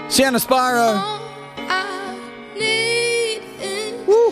Sienna Spyro. Woo.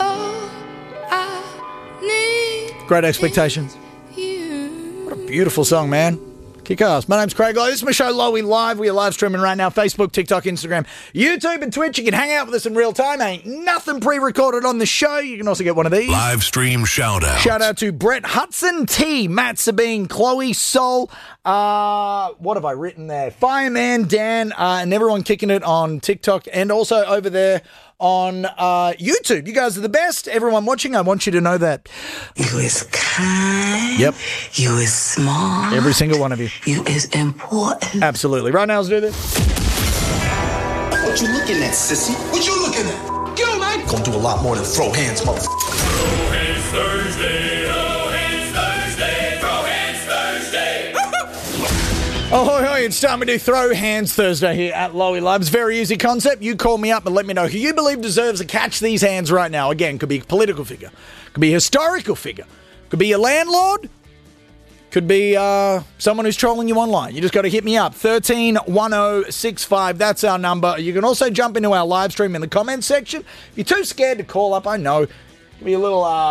Great Expectations. What a beautiful song, man. Kick ass. My name's Craig Lowe. This is my show, Lowy Live. We are live streaming right now. Facebook, TikTok, Instagram, YouTube, and Twitch. You can hang out with us in real time. Ain't nothing pre-recorded on the show. You can also get one of these. Live stream shout out. Shout out to Brett Hudson, T, Matt Sabine, Chloe, Sol. What have I written there? Fireman, Dan, and everyone kicking it on TikTok and also over there on YouTube. You guys are the best. Everyone watching, I want you to know that. You is kind. Yep. You is smart. Every single one of you. You is important. Absolutely. Right now, let's do this. What you looking at, sissy? What you looking at? Get on, man. Gonna do a lot more than throw hands, motherfucker. Throw hands Thursday. Throw hands Thursday. Throw hands Thursday. Oh, it's time to do Throw Hands Thursday here at Lowy Live. It's a very easy concept. You call me up and let me know who you believe deserves to catch these hands right now. Again, could be a political figure. Could be a historical figure. Could be a landlord. Could be someone who's trolling you online. You just got to hit me up. 131065. That's our number. You can also jump into our live stream in the comments section. If you're too scared to call up, I know. It can be a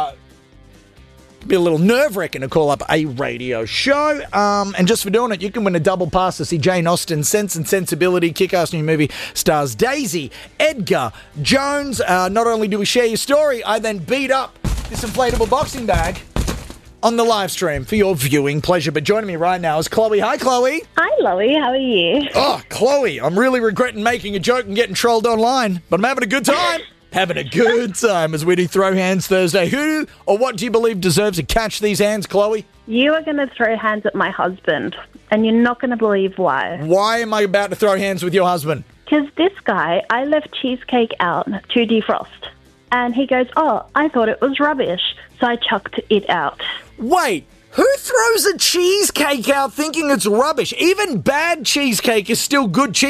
little nerve-wracking to call up a radio show. And just for doing it, you can win a double pass to see Jane Austen's Sense and Sensibility. Kick-ass new movie stars Daisy, Edgar, Jones. Not only do we share your story, I then beat up this inflatable boxing bag on the live stream for your viewing pleasure. But joining me right now is Chloe. Hi, Chloe. Hi, Lowy. How are you? Oh, Chloe, I'm really regretting making a joke and getting trolled online, but I'm having a good time. Having a good time as we do Throw Hands Thursday. Who or what do you believe deserves to catch these hands, Chloe? You are going to throw hands at my husband, and you're not going to believe why. Why am I about to throw hands with your husband? Because this guy, I left cheesecake out to defrost, and he goes, oh, I thought it was rubbish, so I chucked it out. Wait, who throws a cheesecake out thinking it's rubbish? Even bad cheesecake is still good cheesecake.